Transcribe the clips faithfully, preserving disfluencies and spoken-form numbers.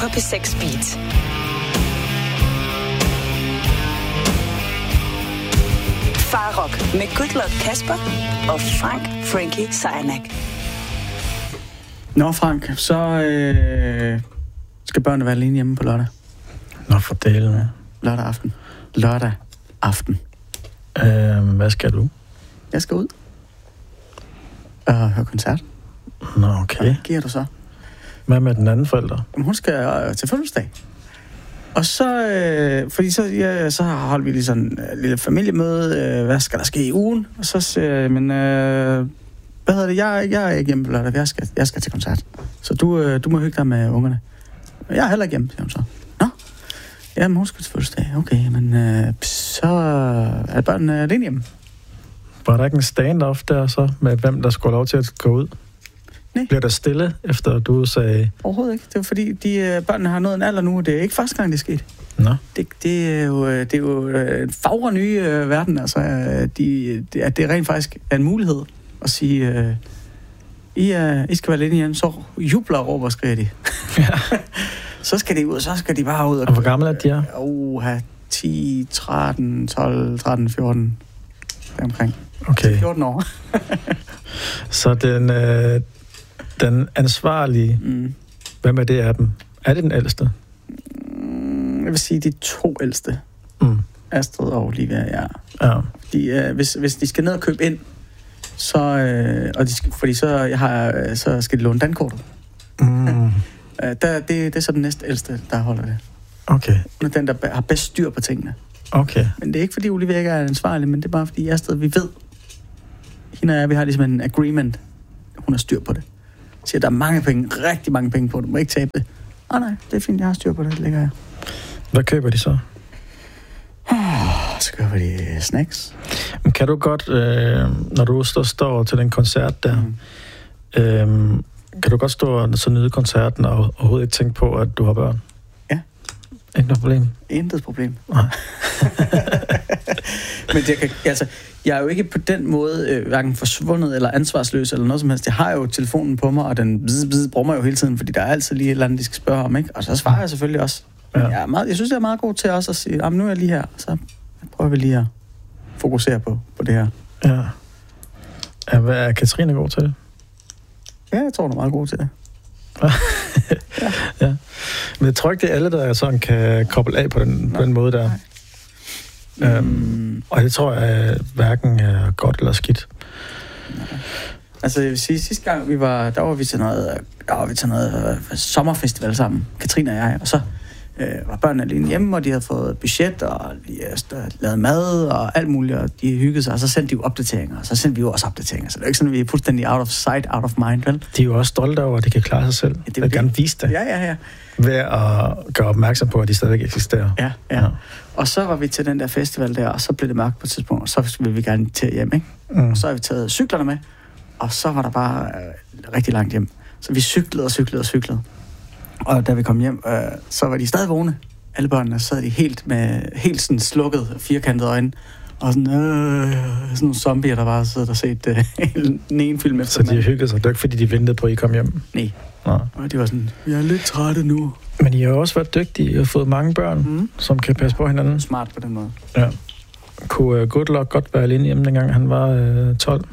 på P seks Beat. Farrock med Good Luck Kasper og Frank Frankie Sejnak. Nå Frank, så øh, skal børnene være alene hjemme på lørdag. Nå for delen. Ja, lørdag aften. Lørdag aften. Øh, hvad skal du? Jeg skal ud og høre koncert. Nå, okay. Hvad giver du så? Hvad med den anden forælder? Jamen, hun skal øh, til fødselsdag. Og så, øh, fordi så, ja, så holdt vi lige sådan et øh, lille familiemøde. Øh, hvad skal der ske i ugen? Og så siger jeg, men øh, hvad hedder det? Jeg, jeg er ikke hjemme på lørdag. Jeg skal, jeg skal til koncert. Så du, øh, du må hygge dig med ungerne. Jeg er heller ikke hjemme, siger hun så. Nå? Jamen, hun skal til fødselsdag. Okay, men øh, så er børnene alene hjemme. Var der ikke en stand-off der så, med hvem der skulle have lov til at gå ud? Nej. Bliver der stille, efter du sagde... Overhovedet ikke. Det var fordi, de øh, børnene har nået en alder nu. Det er ikke første gang, det er sket. Nå. Det, det er jo, det er jo en fagre nye øh, verden. Altså, øh, de, det, at det rent faktisk er en mulighed at sige, øh, I, øh, I skal være alene igen, så jubler og råber og skriger de. Ja. Så skal de ud, så skal de bare ud. Og, og hvor gammel er de her? Oha, ti, tretten, tolv, tretten, fjorten. Deromkring. Okay. fjorten år. Så den, øh, den ansvarlige, mm. hvem er det af dem? Er det den ældste? Jeg vil sige, de to ældste. Mm. Astrid og Olivia, ja. Ja. De, øh, hvis, hvis de skal ned og købe ind, så, øh, og de skal, fordi så, jeg har, så skal de låne dankortet. Mm. øh, der, det, det er så den næste ældste, der holder det. Okay. Hun er den, der har bedst styr på tingene. Okay. Men det er ikke, fordi Olivia ikke er ansvarlig, men det er bare, fordi Astrid, vi ved, hende og jeg, vi har ligesom en agreement. Hun har styr på det. Siger, der er mange penge, rigtig mange penge på det. Du må ikke tabe det. Åh oh, nej, det er fint, jeg har styr på det, det ligger jeg. Hvad køber de så? Oh, så køber de snacks. Men kan du godt, øh, når du står, står til den koncert der, mm. øh, kan du godt stå og så nyde koncerten og overhovedet ikke tænke på, at du har børn? Ja. Ikke noget problem? Intet problem. Nej. Men det kan, altså, jeg er jo ikke på den måde øh, hverken forsvundet eller ansvarsløs eller noget som helst. Jeg har jo telefonen på mig, og den bzz, bzz, brummer jo hele tiden, fordi der er altid lige et eller andet, de skal spørge om, ikke? Og så svarer jeg selvfølgelig også. Ja. Jeg, er meget, jeg synes, jeg er meget god til også at sige, nu er jeg lige her, så prøver vi lige at fokusere på, på det her. Ja. Ja, hvad er Katrine god til det? Ja, jeg tror, du er meget god til det. ja. Ja. Men jeg tror ikke, det er alle, der sådan kan koble af på den, på den måde der. Øhm, mm. Og det tror jeg hverken er godt eller skidt. Nej. Altså, jeg vil sige, sidste gang vi var, der var vi til noget, der var vi til noget uh, sommerfestival sammen, Katrine og jeg, og så øh, var børnene alene hjemme, og de havde fået budget, og de havde lavet mad, og alt muligt, og de hyggede sig, og så sendte de jo opdateringer, og så sendte vi jo også opdateringer, så det er ikke sådan, at vi er fuldstændig out of sight, out of mind, vel? De er jo også stolte over, at de kan klare sig selv. Ja, det vil gerne vise det. Ja, ja, ja. Ved at gøre opmærksom på, at de stadigvæk eksisterer. Ja, ja, ja. Og så var vi til den der festival der, og så blev det mørkt på et tidspunkt, og så ville vi gerne til hjem, ikke? Mm. Og så har vi taget cyklerne med, og så var der bare øh, rigtig langt hjem. Så vi cyklede og cyklede og cyklede. Og da vi kom hjem, øh, så var de stadig vågne. Alle børnene sad de helt med helt sådan slukket, firkantede øjne. Og sådan, øh, sådan nogle zombier, der bare sidder og set øh, den ene film efter. Så de hyggede sig. Det var ikke, fordi de ventede på, at I kom hjem? Nej. Nej. Og de var sådan, jeg er lidt trætte nu. Men I har også været dygtige. I har fået mange børn, mm. som kan passe på hinanden. Smart på den måde. Ja. Kunne uh, Good Luck godt være alene hjemme, dengang han var uh, tolv?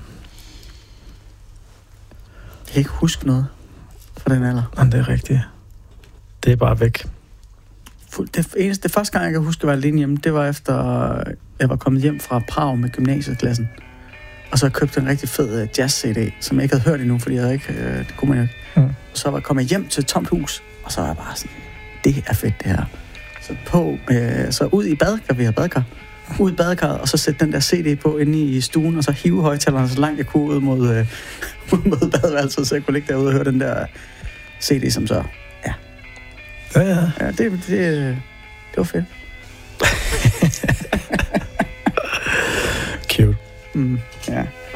Jeg kan ikke huske noget fra den alder. Men det er rigtigt. Det er bare væk. Det eneste, det første gang, jeg kan huske, at jeg var alene hjemme, det var efter, jeg var kommet hjem fra Prag med gymnasieklassen. Og så købte jeg en rigtig fed jazz-C D, som jeg ikke havde hørt endnu, fordi jeg havde ikke, øh, det kunne man jo ikke. Mm. Så var, kom jeg hjem til et tomt hus, og så var jeg bare sådan, det er fedt det her. Så på, øh, så ud i badekar, vi har badekar, ud i badekarret, og så sætte den der C D på inde i stuen, og så hive højtalerne så langt jeg kunne ud mod, øh, mod badeværelset, så jeg kunne ligge derude og høre den der C D, som så, ja. Ja, ja. Ja, det, det, det var fedt. Cute. Mm, ja.